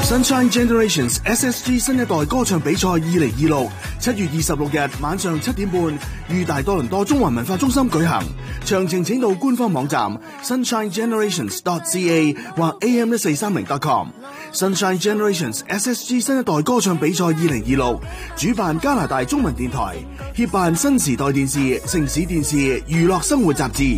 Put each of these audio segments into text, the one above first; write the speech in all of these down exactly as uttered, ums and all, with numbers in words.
Sunshine Generations S S G 新一代歌唱比賽二零二六，七月二十六日晚上七點半，於大多倫多中環文化中心舉行。詳情請到官方網站 sunshine generations dot c a 或 a m 一四三零 dot com。Sunshine Generations S S G 新一代歌唱比賽二零二六，主辦加拿大中文電台，協辦新時代電視、城市電視、娛樂生活雜誌。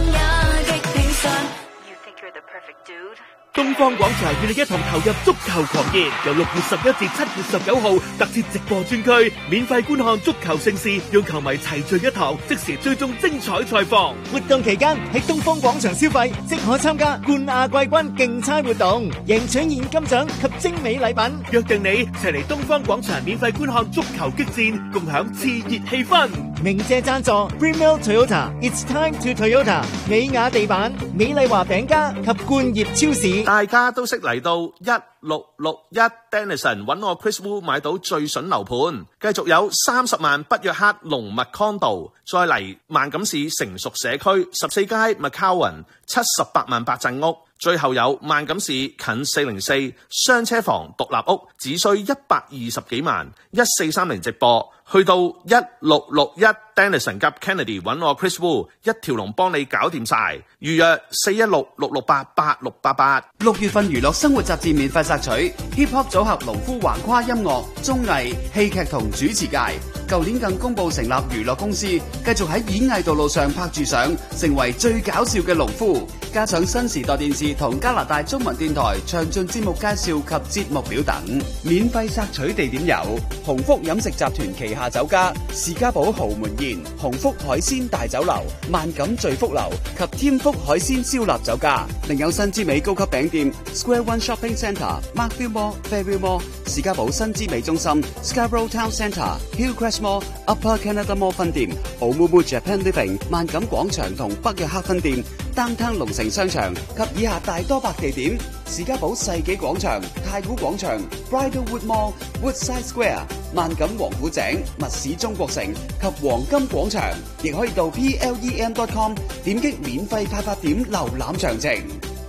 東方廣場與你一同投入足球狂熱，由六月十一至七月十九號特設直播專區，免費觀看足球盛事，讓球迷齊聚一堂，即時追蹤精彩賽況。 活動期間喺東方廣場消費，即可參加冠亞季軍競猜活動，贏取現金獎及精美禮品。 約定你齊嚟東方廣場免費觀看足球激戰，共享熾熱氣氛。 鳴謝贊助 Premier Toyota，It's time to Toyota， 美雅地板、美麗華餅家及冠業超市。 大家都識嚟到一六六一 Denison 揾我 Chris Wu 買到最筍樓盤，繼續有三十萬不約克龍脈 Condo， 再嚟萬錦市成熟社區十四街 McCowan 七十八萬八陣屋，最後有萬錦市近四零四雙車房獨立屋，只需一百二十幾萬，一四三零直播，去到一六六一 Denison 及 Kennedy 揾我 Chris Wu， 一條龍幫你搞掂晒，預約四一六六六八八六八八。 六月份娛樂生活雜誌免費索取 Hip Hop 組合農夫橫跨音樂、綜藝、戲劇同主持界，舊年更公佈成立娛樂公司，繼續喺演藝道路上拍住相，成為最搞笑嘅農夫。加上新時代電視同加拿大中文電台詳盡節目介紹及節目表等，免費索取地點有鴻福飲食集團旗下酒家士嘉堡豪門宴、鴻福海鮮大酒樓、萬錦聚福樓及添福海鮮燒臘酒家，另有新之美高級餅店 Square One Shopping Centre、Markville Mall、Fairview Mall、士嘉堡新之美中心、Scarborough Town Centre、Hillcrest Mall、Upper Canada Mall 分店、Omumu Japan Living、萬錦廣場同北約克分店、Downtown 龍城商場及以下大多百地點，士嘉堡世紀廣場、太古廣場、Bridlewood Mall、Woodside Square、萬錦王府井、密市中國城及黃金廣場，亦可以到 P L E M dot com 點擊免費派發點瀏覽詳情。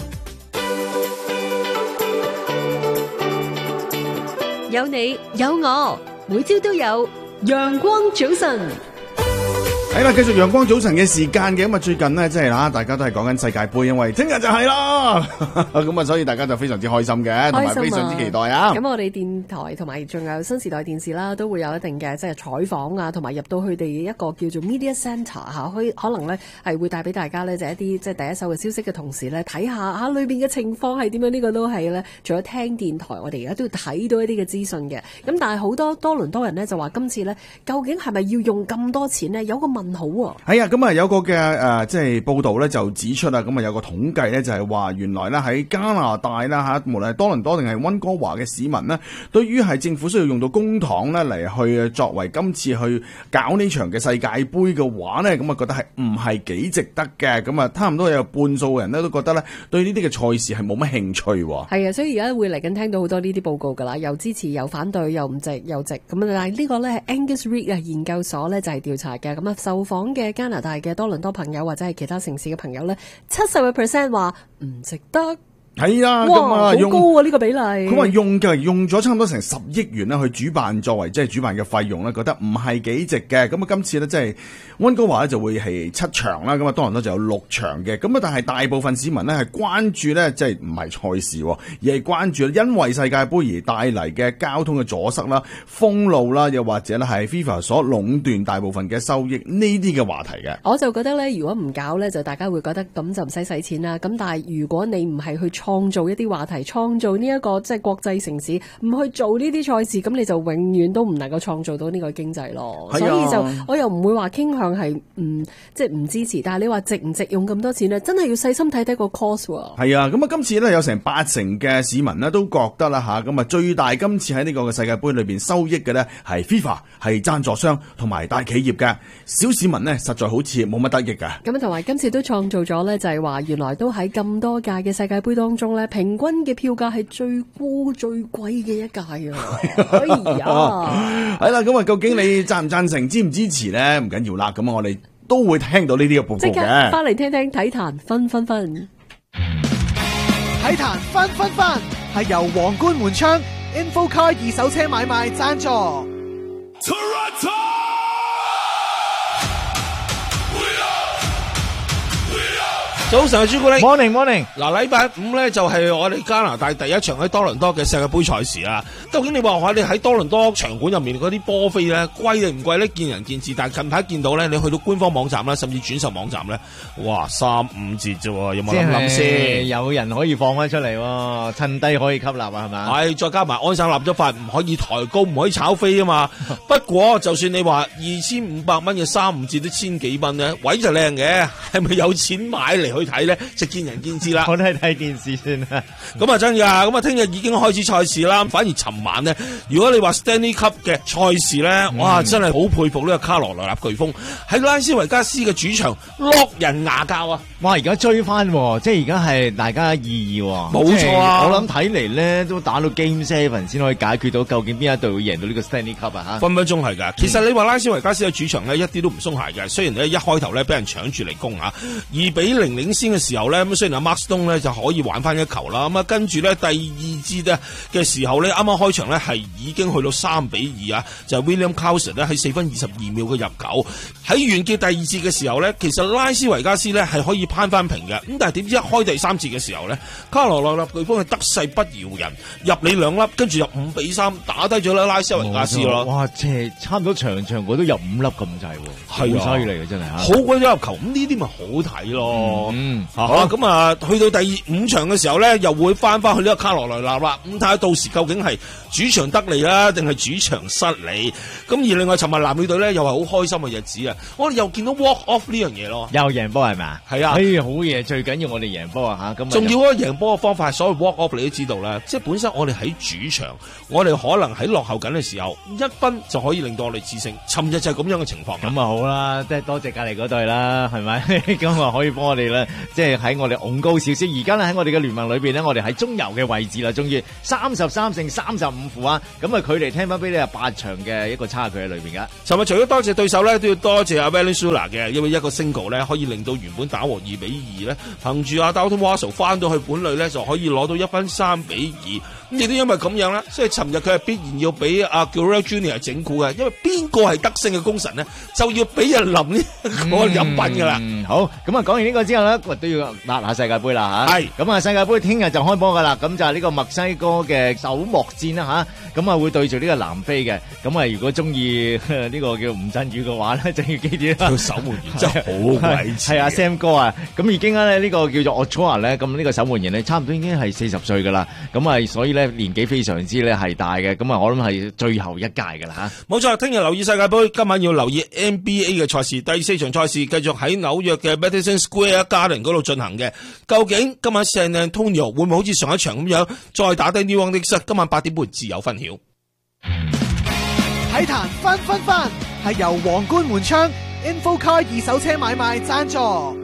有你有我，每朝都有陽光早晨。 係啦，繼續陽光早晨嘅時間嘅，咁啊最近呢，即係啦，大家都係講緊世界盃，因為聽日就係啦，咁啊所以大家就非常之開心嘅，同埋非常之期待啊！ 咁我哋電台同埋仲有新時代電視啦，都會有一定嘅即係採訪啊，同埋入到佢哋一個叫做 Media Centre 嚇，可以可能咧係會帶俾大家咧就一啲即係第一手嘅消息嘅同時咧，睇下嚇裏邊嘅情況係點樣，呢個都係咧，除咗聽電台，我哋而家都要睇到一啲嘅資訊嘅。咁但係好多多倫多人咧就話今次咧，究竟係咪要用咁多錢呢？有個問號喎。 係啊，咁啊有個嘅誒，即係報道咧就指出啊，咁啊有個統計咧就係話，原來咧喺加拿大啦嚇，無論係多倫多定係溫哥華嘅市民呢，對於係政府需要用到公帑咧嚟去作為今次去搞呢場嘅世界盃嘅話呢，咁啊覺得係唔係幾值得嘅？咁啊差唔多有半數人咧都覺得咧對呢啲嘅賽事係冇乜興趣喎。 係啊，所以而家會嚟緊聽到好多呢啲報告㗎啦，又支持又反對又唔值又值咁啊！但係呢個咧係 Angus Reid 啊研究所咧就係調查嘅，咁啊受訪嘅加拿大嘅多倫多朋友或者係其他城市嘅朋友咧，七十個 percent 話唔值得。 係啊， 哇， 咁啊， 好高啊呢個比例。 佢話用嘅用咗差唔多成十億元咧去主辦，作為即係主辦嘅費用咧，覺得唔係幾值嘅。咁啊，今次咧即係溫哥華咧就會係七場啦，咁啊多倫多就有六場嘅。咁啊，但係大部分市民咧係關注咧，即係唔係賽事，而係關注因為世界盃而帶嚟嘅交通嘅阻塞啦、封路啦，又或者咧係 FIFA 所壟斷大部分嘅收益呢啲嘅話題嘅。 我就覺得咧，如果唔搞咧，就大家會覺得咁就唔使使錢啦。咁但係如果你唔係去創造一啲話題，創造呢一個即係國際城市，唔去做呢啲賽事，咁你就永遠都唔能夠創造到呢個經濟咯。所以就我又唔會話傾向係唔即係唔支持，但係你話值唔值用咁多錢咧，真係要細心睇睇個 cost 喎。 係啊，咁啊今次咧有成八成嘅市民咧都覺得啦吓，咁啊最大今次喺呢個嘅世界盃裏邊收益嘅咧係 FIFA 係贊助商同埋大企業嘅，小市民咧實在好似冇乜得益㗎。 咁同埋今次都創造咗咧，就係話原來都喺咁多屆嘅世界盃當中咧，平均嘅票價係最高最貴嘅一屆啊！哎呀， 係啦，咁啊，究竟你贊唔贊成、支唔支持咧？唔緊要啦，咁啊，我哋都會聽到呢啲嘅報告嘅。即刻翻嚟聽聽體壇分分分， 體壇分分分。 係由皇冠門窗 InfoCar 二手車買賣贊助。 早晨，朱古力。 Morning morning。 嗱，禮拜五咧就係我哋加拿大第一場喺多倫多嘅世界盃賽事啊！究竟你話我哋喺多倫多場館入面嗰啲波飛咧貴定唔貴咧？見仁見智。但係近排見到咧，你去到官方網站啦，甚至轉售網站咧，哇，三五折啫喎！有冇諗諗先？ 有人可以放翻出嚟喎，趁低可以吸納啊，係嘛？ 係，再加埋安省立咗法，唔可以抬高，唔可以炒飛啊嘛。不過就算你話二千五百蚊嘅三五折都千幾蚊咧，位就靚嘅，係咪有錢買嚟去睇咧？就見仁見智啦。 我都係睇電視先啦。 咁啊真㗎，咁啊聽日已經開始賽事啦。反而尋晚咧，如果你話 Stanley Cup 嘅賽事咧，嗯、哇，真係好佩服呢個卡羅來納颶風喺拉斯維加斯嘅主場落人牙教啊！ 哇，而家追翻，即係而家係大家意義喎。 冇錯啊！ 我諗睇嚟咧，都打到 Game Seven 先可以解決到究竟邊一隊會贏到呢個 Stanley Cup 啊！嚇， 分分鐘係㗎。其實你話拉斯維加斯嘅主場咧，一啲都唔鬆懈嘅。雖然咧一開頭咧俾人搶住嚟攻啊，二比零領先嘅時候咧，咁雖然阿 Mark Stone 咧就可以玩翻一球啦。咁啊跟住咧第二節咧嘅時候咧，啱啱開場咧係已經去到三比二啊，就係 William Carlson 咧喺四分二十二秒嘅入球。喺完結第二節嘅時候咧，其實拉斯維加斯咧係可以攀翻平嘅。咁但係點知一開第三節嘅時候咧，卡羅來納颶風係得勢不饒人，入你兩粒，跟住入五比三打低咗啦拉斯維加斯咯。 哇！即係差唔多場場我都入五粒咁滯喎，好犀利嘅真係嚇。 好鬼多入球，咁呢啲咪好睇咯。 嗯， 嚇咁啊，去到第五場嘅時候咧，又會翻翻去呢個卡羅來納啦。咁睇下到時究竟係主場得利啊，定係主場失利？咁而另外，尋日男女隊咧又係好開心嘅日子啊！我哋又見到 walk off 呢樣嘢咯， 又贏波係咪啊？ 係啊， 哎好嘢，最緊要我哋贏波啊嚇！咁仲要嗰個贏波嘅方法係所謂 walk off，你都知道啦。即係本身我哋喺主場，我哋可能喺落後緊嘅時候，一分就可以令到我哋致勝。尋日就係咁樣嘅情況。 咁啊好啦，即係多謝隔離嗰隊啦，係咪？咁啊可以幫我哋咧，即係喺我哋拱高少少。而家咧喺我哋嘅聯盟裏邊咧，我哋喺中游嘅位置啦，終於三十三勝三十五負啊！咁啊距離聽翻俾你係八場嘅一個差距喺裏邊噶。 尋日除咗多謝對手咧，都要多謝阿 Valenzuela 嘅，因為一個 single 咧可以令到原本打和二比二咧，憑住阿 Dalton Vassell 翻到去本壘咧就可以攞到一分三比二。咁亦都因為咁樣啦，所以尋日佢係必然要俾阿 Guerrero Junior 整蠱嘅，因為邊個係得勝嘅功臣咧，就要俾人淋呢個飲品噶啦。 嗯，好，咁啊講完呢個之後咧，我都要揦下世界盃啦嚇。係，咁啊世界盃聽日就開波噶啦，咁就係呢個墨西哥嘅首幕戰啦嚇，咁啊會對住呢個南非嘅，咁啊如果中意呢個叫吳鎮宇嘅話咧，就要記住啦。佢守門員真係好鬼似。係啊 Sam 哥啊，咁已經咧呢個叫做 Ochoa 咧，咁呢個守門員咧差唔多已經係四十歲噶啦，咁啊所以咧年紀非常之咧係大嘅，咁啊我諗係最後一屆噶啦嚇。冇錯，聽日留意世界盃，今晚要留意 N B A 嘅賽事，第四場賽事繼續喺紐約嘅 Madison Square Garden 嗰度進行嘅。究竟今晚 San Antonio 會唔會好似上一場咁樣再打低 New Orleans？今晚八點半自有分曉。 體壇分分分係由皇冠門窗 InfoCar 二手車買賣贊助。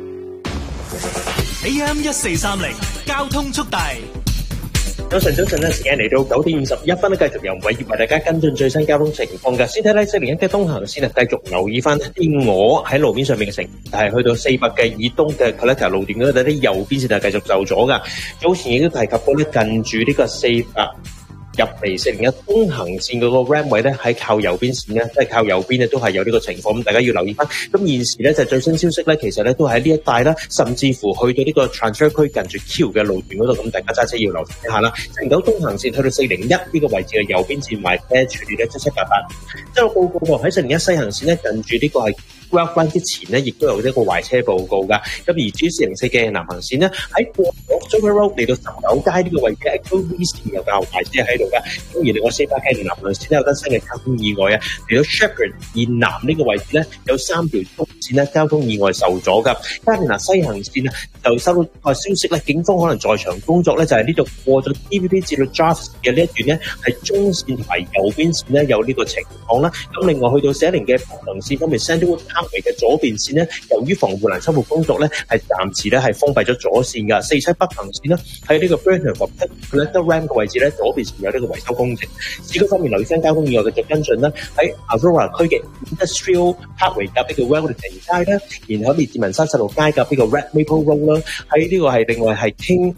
A M 一四三零交通速遞。 早晨，早晨咧，時間嚟到九點五十一分咧，繼續由偉業為大家跟進最新交通情況嘅。先睇咧，四零一嘅東行線啊，繼續留意翻啲我喺路面上面嘅情況，但係去到四百嘅以東嘅 Collector 路段嗰度，啲右邊線係繼續受阻噶。早前亦都提及過咧，近住呢個四百入嚟四零一東行線嗰個 ramp 位咧，喺靠右邊線咧，即係靠右邊咧，都係有呢個情況，咁大家要留意翻。咁現時咧就最新消息咧，其實咧都喺呢一帶啦，甚至乎去到呢個 transfer 區近住 Q 嘅路段嗰度，咁大家揸車要留意一下啦。四零九東行線去到四零一呢個位置嘅右邊線埋車處理咧七七八八。之後報告喎，喺四零一西行線咧，近住呢個係 Ralph Line 之前咧，亦都有呢個壞車報告噶。咁而至於四零四嘅南行線咧，喺過咗 Joker Road 嚟到十九街呢個位置 X O V 線有架壞車喺度噶。咁而另外四百嘅南行線咧有單新嘅交通意外啊，嚟到 Shepherd 以南呢個位置咧有三條中線咧交通意外受阻噶。加連拿西行線啊，就收到個消息咧，警方可能在場工作咧，就係呢度過咗 T V B 至到 Draft 嘅呢一段咧，係中線同埋右邊線咧有呢個情況啦。咁另外去到四一零嘅北行線方面 Sandalwood Parkway 嘅左邊線咧，由於防護欄修復工作咧，係暫時咧係封閉咗左線噶。四七北行線咧喺呢個 Burton 和 Collector Ramp 嘅位置咧，左邊線有呢個維修工程。市區方面留意翻交通意外繼續跟進啦，喺 Aurora 區嘅 Industrial Parkway 夾呢個 Wellington 街啦，然後列治文山十六街夾呢個 Red Maple Road 啦，喺呢個係另外係 King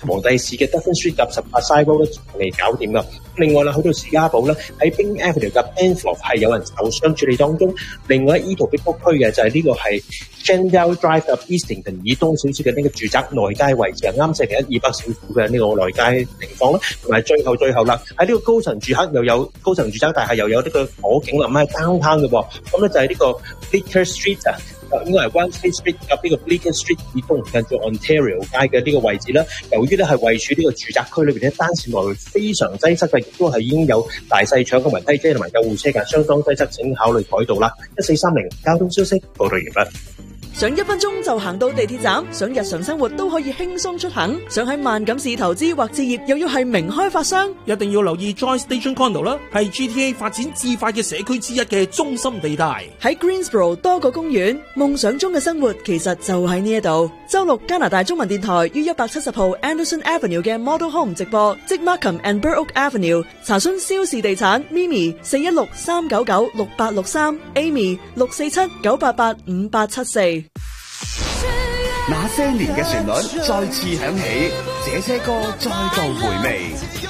皇帝市嘅 Dufferin Street 夾十八 Side Road 都未搞掂噶。另外啦，去到士嘉堡咧，喺 Byng Avenue 嘅 Penfolds 係有人受傷處理當中。另外喺伊圖碧谷區嘅就係呢個係 Gendale Drive 嘅 Eastington 以東少少嘅呢個住宅內街位置，啱四零一二百小府嘅呢個內街情況啦。同埋最後最後啦，喺呢個高層住客又有高層住宅大廈又有呢個火警啦，咁喺 downtown 嘅喎。咁咧就係呢個 Bleecker Street 啊。應該係 One Street Street 及呢個 Bleecker Street 以東近住 Ontario 街嘅呢個位置啦。由於咧係位處呢個住宅區裏邊咧，單線來回非常擠塞嘅，亦都係已經有大細搶嘅雲梯車同埋救護車嘅，相當擠塞，請考慮改道啦。一四三零交通消息報道完畢。 想一分鐘就行到地鐵站，想日常生活都可以輕鬆出行，想喺萬錦市投資或置業，又要係名開發商， 一定要留意 Joy Station Condo 啦，係 G T A 發展至快嘅社區之一嘅中心地帶。 喺 Greensboro 多個公園，夢想中嘅生活其實就喺呢一度。周六加拿大中文電台於一百七十號 Anderson Avenue 嘅 Model Home 直播，即 Markham and Burrock Avenue。查詢蕭氏地產 Mimi 四一六三九九六八六三 Amy 六四七九八八五八七四。 那些年嘅旋律再次響起，這些歌再度回味。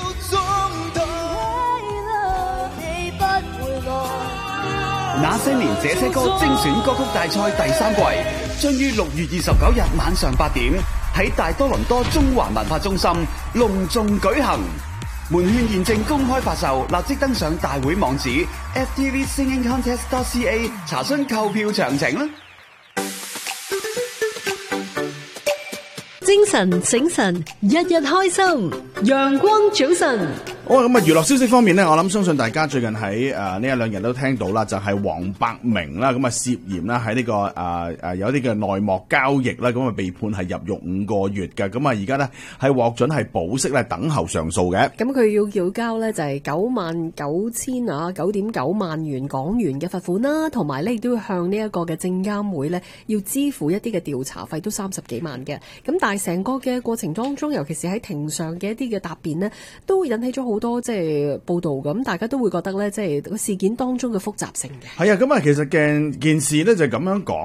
那些年這些歌精選歌曲大賽第三季將於六月二十九日晚上八點喺大多倫多中環文化中心隆重舉行。門券現正公開發售，立即登上大會網址 f t v singing contest dot c a 查詢購票詳情啦。 精神醒神，日日開心，陽光早晨。 好啊，咁啊，娛樂消息方面呢，我諗相信大家最近喺誒呢一兩日都聽到啦，就係、是、黃百鳴啦，咁啊涉嫌啦喺呢個誒誒、呃、有啲嘅內幕交易啦，咁啊被判係入獄五個月嘅，咁啊而家呢係獲准係保釋咧，等候上訴嘅。 咁佢要繳交呢就係九萬九千啊九點九萬元港元嘅罰款啦，同埋呢亦都要向呢一個嘅證監會呢要支付一啲嘅調查費，都三十幾萬嘅。咁但係成個嘅過程當中，尤其是喺庭上嘅一啲嘅答辯呢，都引起咗好多即係報道咁，大家都會覺得咧，即係個事件當中嘅複雜性嘅。 係啊，咁啊，其實嘅件事咧就咁樣講。